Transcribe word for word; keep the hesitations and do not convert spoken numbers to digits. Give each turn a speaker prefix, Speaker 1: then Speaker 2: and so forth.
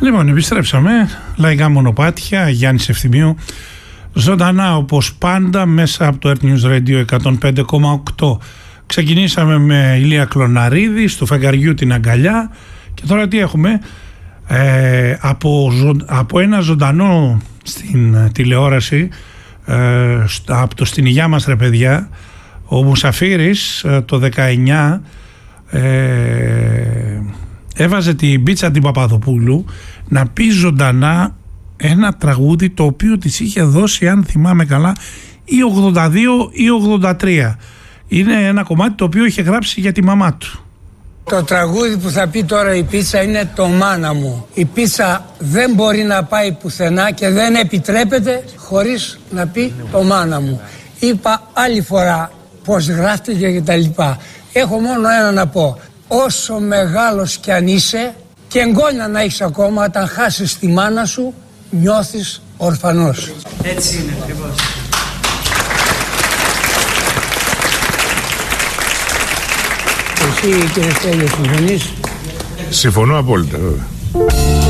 Speaker 1: Λοιπόν, επιστρέψαμε. Λαϊκά μονοπάτια, Γιάννης Ευθυμίου. Ζωντανά όπως πάντα μέσα από το Earth News Radio εκατόν πέντε κόμμα οκτώ. Ξεκινήσαμε με Ηλία Κλωναρίδη, στο φεγγαριού την αγκαλιά. Και τώρα τι έχουμε? Ε, από, ζω, από ένα ζωντανό στην τηλεόραση, ε, από το «Στην υγειά μας ρε παιδιά», ο Μουσαφίρης ε, το δεκαεννιά ε, έβαζε την Μπίτσα την Παπαδοπούλου να πει ζωντανά ένα τραγούδι το οποίο της είχε δώσει, αν θυμάμαι καλά, ή ογδόντα δύο ή ογδόντα τρία. Είναι ένα κομμάτι το οποίο είχε γράψει για τη μαμά του.
Speaker 2: Το τραγούδι που θα πει τώρα η Πίτσα είναι το «Μάνα μου». Η Πίτσα δεν μπορεί να πάει πουθενά και δεν επιτρέπεται χωρίς να πει το «Μάνα μου». Είπα άλλη φορά πώς γράφτηκε και τα λοιπά. Έχω μόνο ένα να πω. Όσο μεγάλος κι αν είσαι και εγγόνια να έχεις ακόμα, όταν χάσεις τη μάνα σου νιώθεις ορφανός.
Speaker 3: Έτσι είναι ακριβώς.
Speaker 2: Εσύ, κύριε Στέλιο, συμφωνείς?
Speaker 4: Συμφωνώ απόλυτα, βέβαια.